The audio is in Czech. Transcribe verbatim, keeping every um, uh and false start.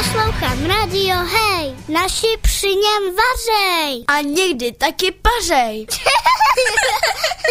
Poslouchám Radio Hej, naši při něm vařej. A někdy taky pařej.